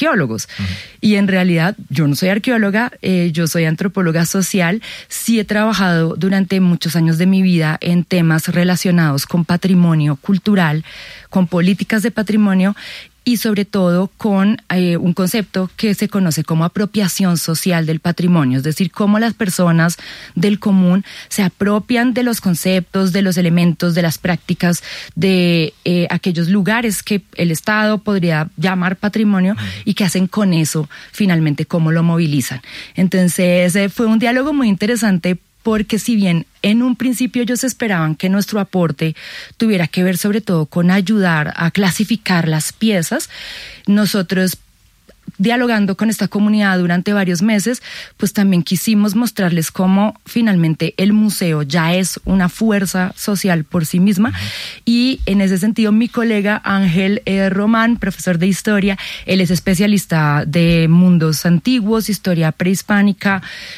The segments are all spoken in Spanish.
arqueólogos. Y en realidad yo no soy arqueóloga, yo soy antropóloga social. Sí he trabajado durante muchos años de mi vida en temas relacionados con patrimonio cultural, con políticas de patrimonio y sobre todo con un concepto que se conoce como apropiación social del patrimonio, es decir, cómo las personas del común se apropian de los conceptos, de los elementos, de las prácticas de aquellos lugares que el Estado podría llamar patrimonio y que hacen con eso finalmente cómo lo movilizan. Entonces fue un diálogo muy interesante porque si bien en un principio ellos esperaban que nuestro aporte tuviera que ver sobre todo con ayudar a clasificar las piezas, nosotros dialogando con esta comunidad durante varios meses, pues también quisimos mostrarles cómo finalmente el museo ya es una fuerza social por sí misma. Y en ese sentido mi colega Ángel Román, profesor de historia, él es especialista de mundos antiguos, historia prehispánica.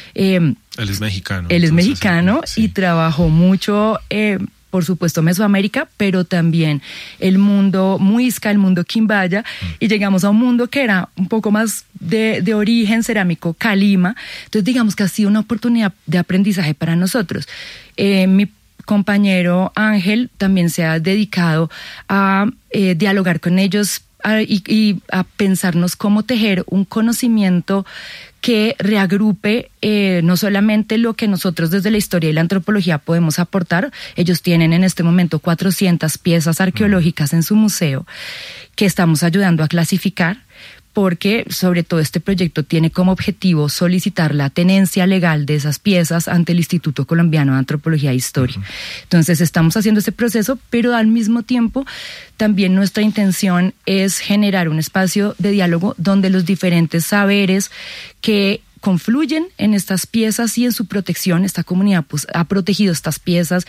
Él es mexicano. Él es mexicano y trabajó mucho por supuesto Mesoamérica, pero también el mundo muisca, el mundo quimbaya, y llegamos a un mundo que era un poco más de origen cerámico, Calima. Entonces digamos que ha sido una oportunidad de aprendizaje para nosotros. Mi compañero Ángel también se ha dedicado a dialogar con ellos y a pensarnos cómo tejer un conocimiento que reagrupe no solamente lo que nosotros desde la historia y la antropología podemos aportar. Ellos tienen en este momento 400 piezas arqueológicas en su museo que estamos ayudando a clasificar, porque sobre todo este proyecto tiene como objetivo solicitar la tenencia legal de esas piezas ante el Instituto Colombiano de Antropología e Historia. Entonces estamos haciendo ese proceso, pero al mismo tiempo también nuestra intención es generar un espacio de diálogo donde los diferentes saberes que confluyen en estas piezas y en su protección. Esta comunidad pues ha protegido estas piezas,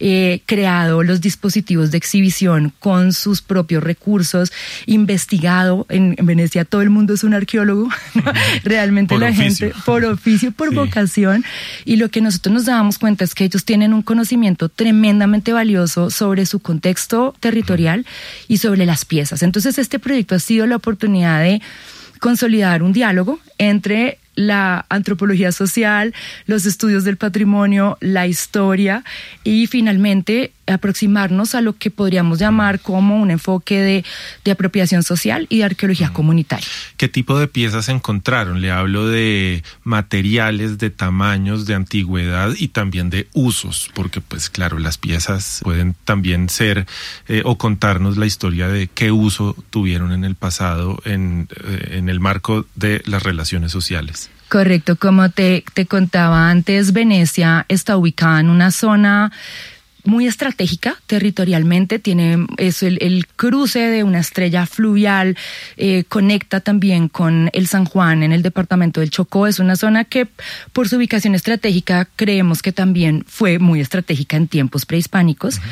creado los dispositivos de exhibición con sus propios recursos, investigado. En Venecia todo el mundo es un arqueólogo, ¿no? Realmente por la oficio. Gente, por oficio, por vocación, y lo que nosotros nos dábamos cuenta es que ellos tienen un conocimiento tremendamente valioso sobre su contexto territorial y sobre las piezas. Entonces este proyecto ha sido la oportunidad de consolidar un diálogo entre la antropología social, los estudios del patrimonio, la historia y finalmente aproximarnos a lo que podríamos llamar como un enfoque de apropiación social y de arqueología comunitaria. ¿Qué tipo de piezas encontraron? Le hablo de materiales, de tamaños, de antigüedad y también de usos, porque pues claro, las piezas pueden también ser o contarnos la historia de qué uso tuvieron en el pasado en el marco de las relaciones sociales. Correcto, como te contaba antes, Venecia está ubicada en una zona muy estratégica territorialmente, tiene eso, el cruce de una estrella fluvial, conecta también con el San Juan en el departamento del Chocó. Es una zona que por su ubicación estratégica creemos que también fue muy estratégica en tiempos prehispánicos.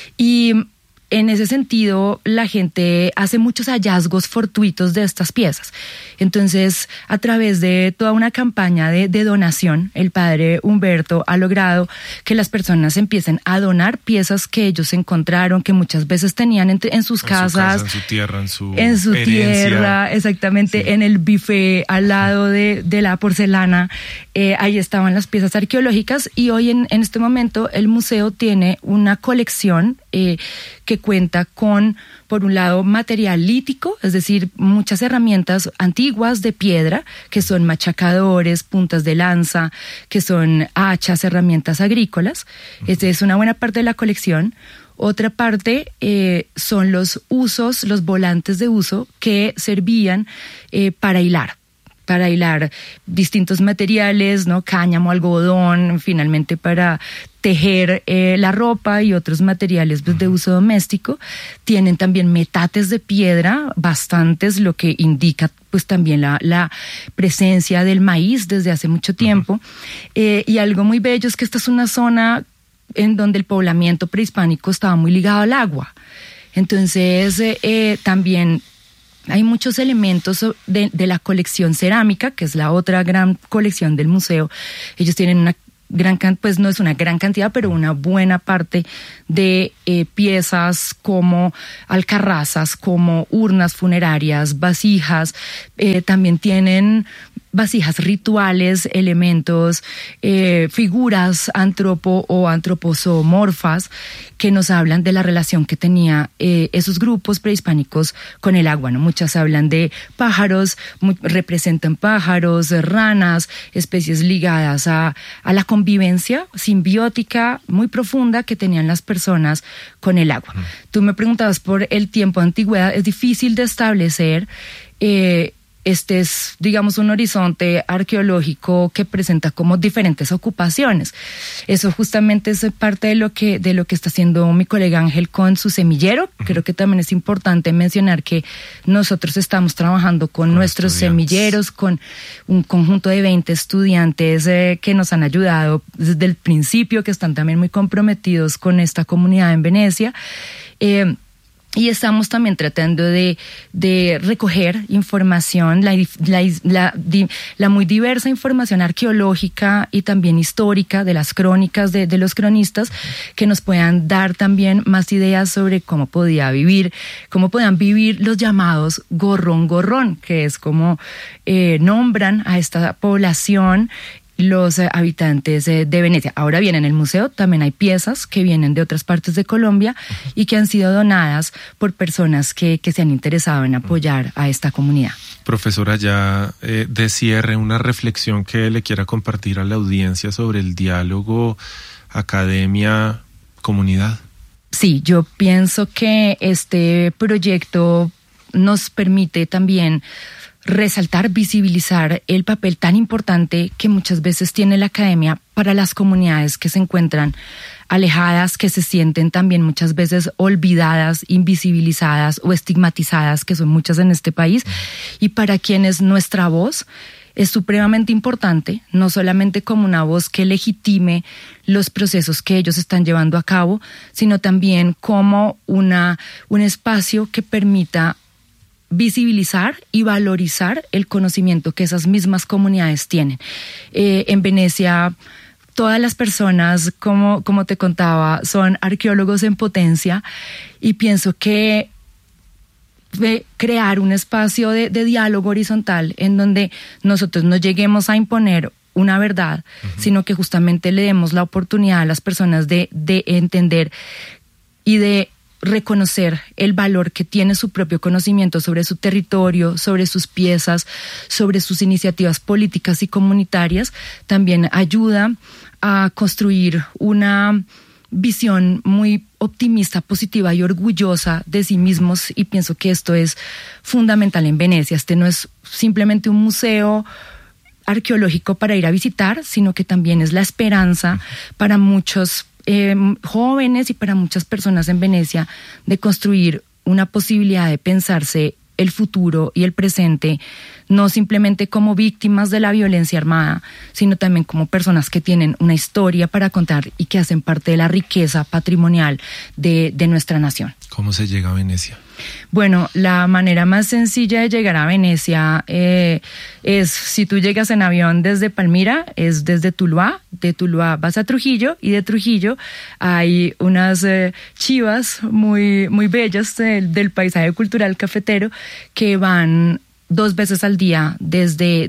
Y en ese sentido, la gente hace muchos hallazgos fortuitos de estas piezas. Entonces, a través de toda una campaña de donación, el padre Humberto ha logrado que las personas empiecen a donar piezas que ellos encontraron, que muchas veces tenían en sus casas, en su tierra, en su herencia. Tierra, exactamente, sí. En el buffet al lado de la porcelana, ahí estaban las piezas arqueológicas, y hoy en este momento el museo tiene una colección que cuenta con, por un lado, material lítico, es decir, muchas herramientas antiguas de piedra, que son machacadores, puntas de lanza, que son hachas, herramientas agrícolas. Esta es una buena parte de la colección. Otra parte son los usos, los volantes de uso que servían para hilar distintos materiales, ¿no? Cáñamo, algodón, finalmente para tejer la ropa y otros materiales pues, de uso doméstico. Tienen también metates de piedra, bastantes, lo que indica pues también la presencia del maíz desde hace mucho tiempo. Y algo muy bello es que esta es una zona en donde el poblamiento prehispánico estaba muy ligado al agua. Entonces también hay muchos elementos de la colección cerámica, que es la otra gran colección del museo. Ellos tienen una pues no es una gran cantidad, pero una buena parte de piezas como alcarrazas, como urnas funerarias, vasijas. También tienen vasijas rituales, elementos, figuras o antroposomorfas que nos hablan de la relación que tenía esos grupos prehispánicos con el agua, ¿no? Muchas hablan de pájaros, representan pájaros, ranas, especies ligadas a la convivencia simbiótica muy profunda que tenían las personas con el agua. Tú me preguntabas por el tiempo de antigüedad, es difícil de establecer. Este es, digamos, un horizonte arqueológico que presenta como diferentes ocupaciones. Eso justamente es parte de lo que está haciendo mi colega Ángel con su semillero. Creo que también es importante mencionar que nosotros estamos trabajando con nuestros semilleros, con un conjunto de 20 estudiantes que nos han ayudado desde el principio, que están también muy comprometidos con esta comunidad en Venecia. Y estamos también tratando de recoger información, la muy diversa información arqueológica y también histórica de las crónicas de los cronistas, que nos puedan dar también más ideas sobre cómo podían vivir los llamados gorrón, que es como nombran a esta población los habitantes de Venecia. Ahora bien, en el museo también hay piezas que vienen de otras partes de Colombia y que han sido donadas por personas que se han interesado en apoyar a esta comunidad. Profesora, ya de cierre, una reflexión que le quiera compartir a la audiencia sobre el diálogo academia-comunidad. Sí, yo pienso que este proyecto nos permite también resaltar, visibilizar el papel tan importante que muchas veces tiene la academia para las comunidades que se encuentran alejadas, que se sienten también muchas veces olvidadas, invisibilizadas o estigmatizadas, que son muchas en este país, y para quienes nuestra voz es supremamente importante, no solamente como una voz que legitime los procesos que ellos están llevando a cabo, sino también como un espacio que permita visibilizar y valorizar el conocimiento que esas mismas comunidades tienen. En Venecia, todas las personas, como te contaba, son arqueólogos en potencia, y pienso que crear un espacio de diálogo horizontal en donde nosotros no lleguemos a imponer una verdad, sino que justamente le demos la oportunidad a las personas de entender y de reconocer el valor que tiene su propio conocimiento sobre su territorio, sobre sus piezas, sobre sus iniciativas políticas y comunitarias, también ayuda a construir una visión muy optimista, positiva y orgullosa de sí mismos, y pienso que esto es fundamental en Venecia. Este no es simplemente un museo arqueológico para ir a visitar, sino que también es la esperanza para muchos jóvenes y para muchas personas en Venecia de construir una posibilidad de pensarse el futuro y el presente, no simplemente como víctimas de la violencia armada, sino también como personas que tienen una historia para contar y que hacen parte de la riqueza patrimonial de nuestra nación. ¿Cómo se llega a Venecia? Bueno, la manera más sencilla de llegar a Venecia es, si tú llegas en avión desde Palmira, es desde Tuluá. De Tuluá vas a Trujillo, y de Trujillo hay unas chivas muy, muy bellas del paisaje cultural cafetero que van 2 veces al día desde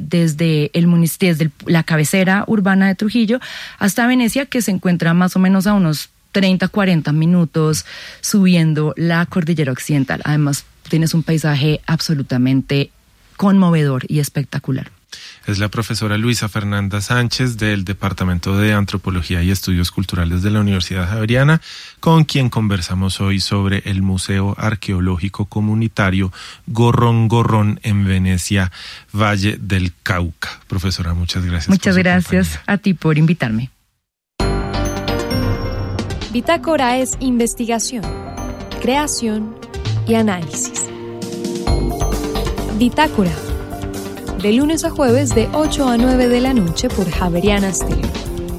la cabecera urbana de Trujillo hasta Venecia, que se encuentra más o menos a unos 30, 40 minutos subiendo la cordillera occidental. Además, tienes un paisaje absolutamente conmovedor y espectacular. Es la profesora Luisa Fernanda Sánchez del Departamento de Antropología y Estudios Culturales de la Universidad Javeriana, con quien conversamos hoy sobre el Museo Arqueológico Comunitario Gorrón en Venecia, Valle del Cauca. Profesora, muchas gracias. Muchas gracias a ti por invitarme. Bitácora es investigación, creación y análisis. Bitácora, de lunes a jueves de 8 a 9 de la noche por Javeriana Estéreo.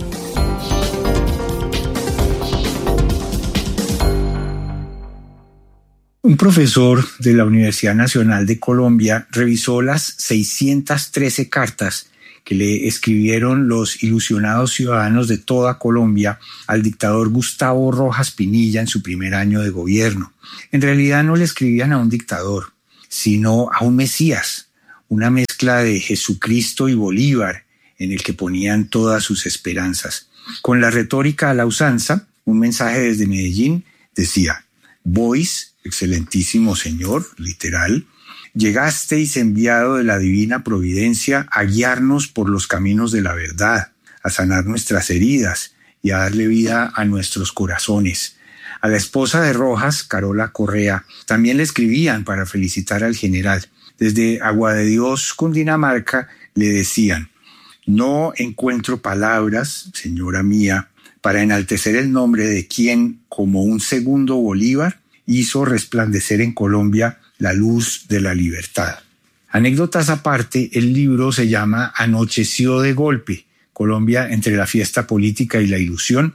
Un profesor de la Universidad Nacional de Colombia revisó las 613 cartas que le escribieron los ilusionados ciudadanos de toda Colombia al dictador Gustavo Rojas Pinilla en su primer año de gobierno. En realidad no le escribían a un dictador, sino a un Mesías, una mezcla de Jesucristo y Bolívar, en el que ponían todas sus esperanzas. Con la retórica a la usanza, un mensaje desde Medellín decía: «Vos, excelentísimo señor», literal, «llegasteis enviado de la divina providencia a guiarnos por los caminos de la verdad, a sanar nuestras heridas y a darle vida a nuestros corazones». A la esposa de Rojas, Carola Correa, también le escribían para felicitar al general. Desde Agua de Dios, Cundinamarca, le decían: «No encuentro palabras, señora mía, para enaltecer el nombre de quien, como un segundo Bolívar, hizo resplandecer en Colombia la luz de la libertad». Anécdotas aparte, el libro se llama Anocheció de golpe, Colombia entre la fiesta política y la ilusión,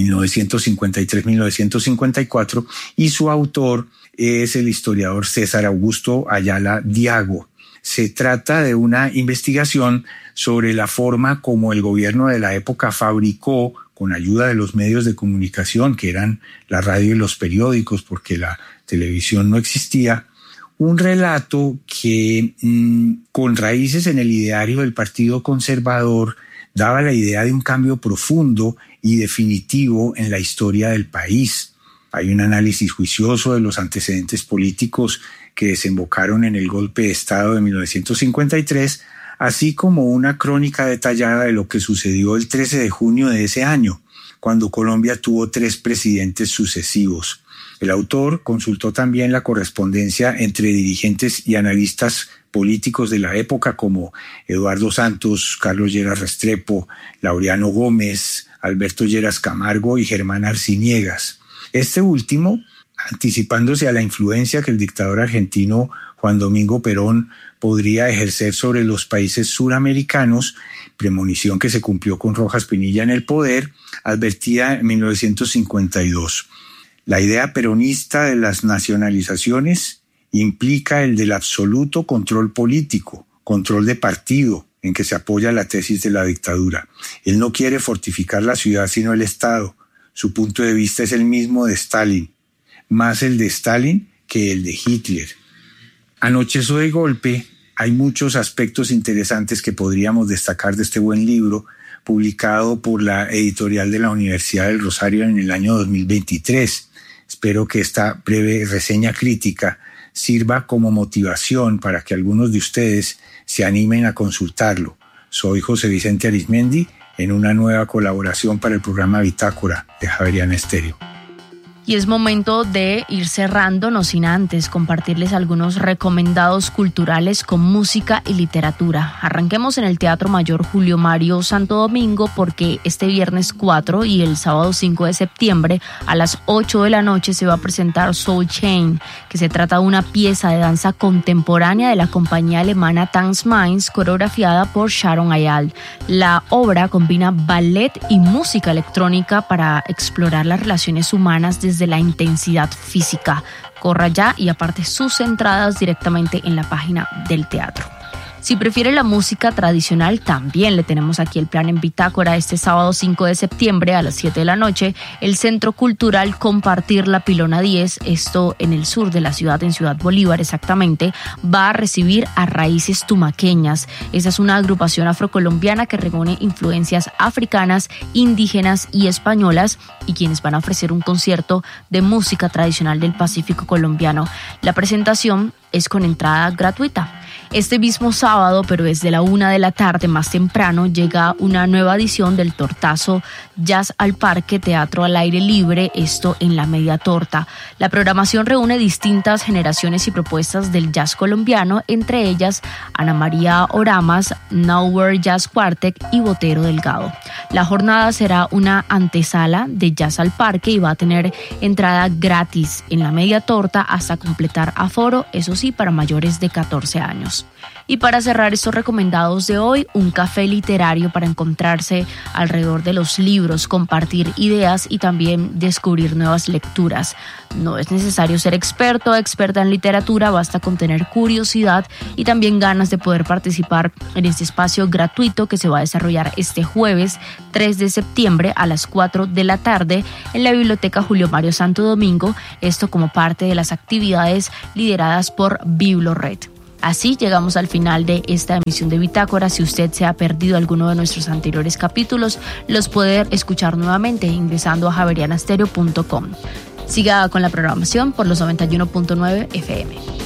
1953-1954, y su autor es el historiador César Augusto Ayala Diago. Se trata de una investigación sobre la forma como el gobierno de la época fabricó, con ayuda de los medios de comunicación, que eran la radio y los periódicos, porque la televisión no existía, un relato que, con raíces en el ideario del Partido Conservador, daba la idea de un cambio profundo y definitivo en la historia del país. Hay un análisis juicioso de los antecedentes políticos que desembocaron en el golpe de Estado de 1953, así como una crónica detallada de lo que sucedió el 13 de junio de ese año, cuando Colombia tuvo 3 presidentes sucesivos. El autor consultó también la correspondencia entre dirigentes y analistas políticos de la época como Eduardo Santos, Carlos Lleras Restrepo, Laureano Gómez, Alberto Lleras Camargo y Germán Arciniegas. Este último, anticipándose a la influencia que el dictador argentino Juan Domingo Perón podría ejercer sobre los países suramericanos, premonición que se cumplió con Rojas Pinilla en el poder, advertía en 1952: «La idea peronista de las nacionalizaciones implica el del absoluto control político, control de partido, en que se apoya la tesis de la dictadura. Él no quiere fortificar la ciudad sino el Estado. Su punto de vista es el mismo de Stalin, más el de Stalin que el de Hitler». Anocheció de golpe, hay muchos aspectos interesantes que podríamos destacar de este buen libro, publicado por la editorial de la Universidad del Rosario en el año 2023. Espero que esta breve reseña crítica sirva como motivación para que algunos de ustedes se animen a consultarlo. Soy José Vicente Arizmendi, en una nueva colaboración para el programa Bitácora de Javeriana Estéreo. Y es momento de ir cerrando, no sin antes compartirles algunos recomendados culturales con música y literatura. Arranquemos en el Teatro Mayor Julio Mario Santo Domingo, porque este viernes 4 y el sábado 5 de septiembre a las 8 de la noche se va a presentar Soul Chain, que se trata de una pieza de danza contemporánea de la compañía alemana Tanz Mainz, coreografiada por Sharon Ayal. La obra combina ballet y música electrónica para explorar las relaciones humanas desde la intensidad física. Corra ya y aparte sus entradas directamente en la página del teatro. Si prefiere la música tradicional, también le tenemos aquí el plan en Bitácora. Este sábado 5 de septiembre a las 7 de la noche, el Centro Cultural Compartir La Pilona 10, esto en el sur de la ciudad, en Ciudad Bolívar exactamente, va a recibir a Raíces Tumaqueñas. Esa es una agrupación afrocolombiana que reúne influencias africanas, indígenas y españolas, y quienes van a ofrecer un concierto de música tradicional del Pacífico colombiano. La presentación es con entrada gratuita. Este mismo sábado, pero desde la 1 de la tarde más temprano, llega una nueva edición del Tortazo Jazz al Parque, teatro al aire libre, esto en la Media Torta. La programación reúne distintas generaciones y propuestas del jazz colombiano, entre ellas Ana María Oramas, Nowhere Jazz Quartet y Botero Delgado. La jornada será una antesala de Jazz al Parque y va a tener entrada gratis en la Media Torta hasta completar aforo, eso sí, para mayores de 14 años. Y para cerrar estos recomendados de hoy, un café literario para encontrarse alrededor de los libros, compartir ideas y también descubrir nuevas lecturas. No es necesario ser experto o experta en literatura, basta con tener curiosidad y también ganas de poder participar en este espacio gratuito que se va a desarrollar este jueves 3 de septiembre a las 4 de la tarde en la Biblioteca Julio Mario Santo Domingo, esto como parte de las actividades lideradas por Biblored. Así llegamos al final de esta emisión de Bitácora. Si usted se ha perdido alguno de nuestros anteriores capítulos, los puede escuchar nuevamente ingresando a javerianastereo.com. Siga con la programación por los 91.9 FM.